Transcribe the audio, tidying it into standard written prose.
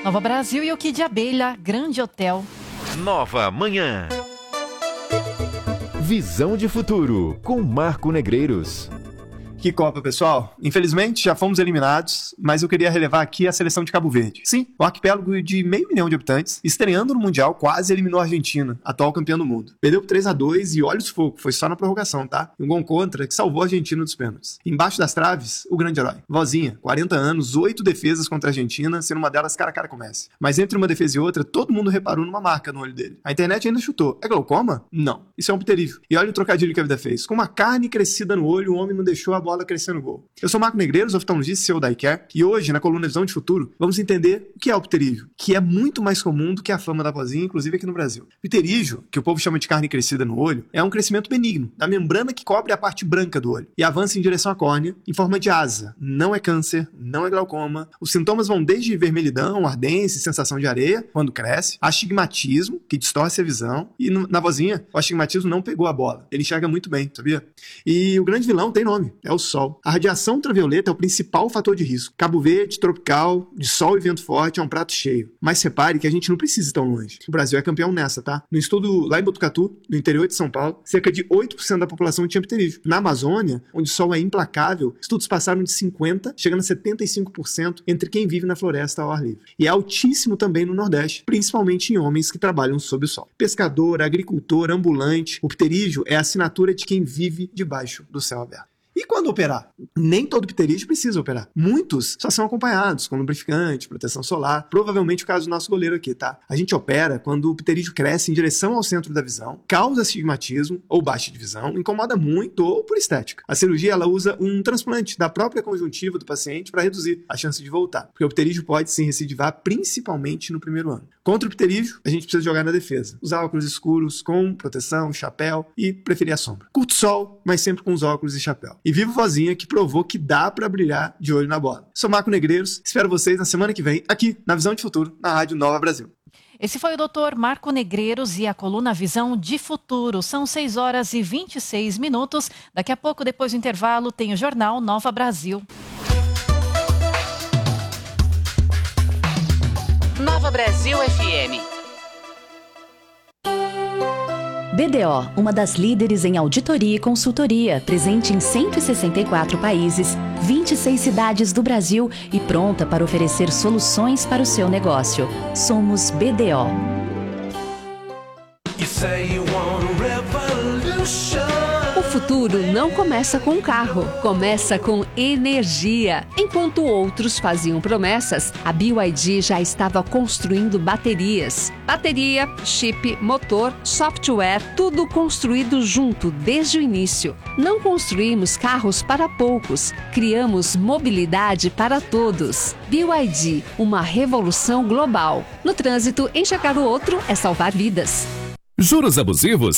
Nova Brasil e o Kid Abelha, Grande Hotel. Nova Manhã. Visão de futuro, com Marco Negreiros. Que Copa, pessoal. Infelizmente, já fomos eliminados, mas eu queria relevar aqui a seleção de Cabo Verde. Sim, o arquipélago de 500 mil de habitantes, estreando no Mundial, quase eliminou a Argentina, atual campeã do mundo. Perdeu por 3-2 e olha os focos, foi só na prorrogação, tá? Um gol contra que salvou a Argentina dos pênaltis. Embaixo das traves, o grande herói. Vozinha, 40 anos, 8 defesas contra a Argentina, sendo uma delas cara a cara com o Messi. Mas entre uma defesa e outra, todo mundo reparou numa marca no olho dele. A internet ainda chutou. É glaucoma? Não. Isso é um pterígio. E olha o trocadilho que a vida fez. Com uma carne crescida no olho, o homem não deixou a bola crescer no gol. Eu sou Marco Negreiros, oftalmologista e CEO da iCare, e hoje, na coluna Visão de Futuro, vamos entender o que é o pterígio, que é muito mais comum do que a fama da vozinha, inclusive aqui no Brasil. Pterígio, que o povo chama de carne crescida no olho, é um crescimento benigno, da membrana que cobre a parte branca do olho, e avança em direção à córnea, em forma de asa. Não é câncer, não é glaucoma. Os sintomas vão desde vermelhidão, ardência, sensação de areia, quando cresce, astigmatismo, que distorce a visão, e na vozinha, o astigmatismo não pegou a bola. Ele enxerga muito bem, sabia? E o grande vilão tem nome, é o sol. A radiação ultravioleta é o principal fator de risco. Cabo Verde, tropical, de sol e vento forte, é um prato cheio. Mas repare que a gente não precisa ir tão longe. O Brasil é campeão nessa, tá? No estudo lá em Botucatu, no interior de São Paulo, cerca de 8% da população tinha pterígio. Na Amazônia, onde o sol é implacável, estudos passaram de 50%, chegando a 75% entre quem vive na floresta ao ar livre. E é altíssimo também no Nordeste, principalmente em homens que trabalham sob o sol. Pescador, agricultor, ambulante, o pterígio é a assinatura de quem vive debaixo do céu aberto. E quando operar? Nem todo pterígio precisa operar. Muitos só são acompanhados com lubrificante, proteção solar. Provavelmente o caso do nosso goleiro aqui, tá? A gente opera quando o pterígio cresce em direção ao centro da visão, causa astigmatismo ou baixa de visão, incomoda muito ou por estética. A cirurgia, ela usa um transplante da própria conjuntiva do paciente para reduzir a chance de voltar. Porque o pterígio pode sim recidivar, principalmente no primeiro ano. Contra o pterígio, a gente precisa jogar na defesa. Usar óculos escuros com proteção, chapéu e preferir a sombra. Curto sol, mas sempre com os óculos e chapéu. E viva vozinha que provou que dá pra brilhar de olho na bola. Sou Marco Negreiros, espero vocês na semana que vem, aqui na Visão de Futuro, na Rádio Nova Brasil. Esse foi o Dr. Marco Negreiros e a coluna Visão de Futuro. São 6h26. Daqui a pouco, depois do intervalo, tem o Jornal Nova Brasil. Nova Brasil FM. BDO, uma das líderes em auditoria e consultoria, presente em 164 países, 26 cidades do Brasil e pronta para oferecer soluções para o seu negócio. Somos BDO. O futuro não começa com carro, começa com energia. Enquanto outros faziam promessas, a BYD já estava construindo baterias. Bateria, chip, motor, software, tudo construído junto desde o início. Não construímos carros para poucos, criamos mobilidade para todos. BYD, uma revolução global. No trânsito, enxergar o outro é salvar vidas. Juros abusivos?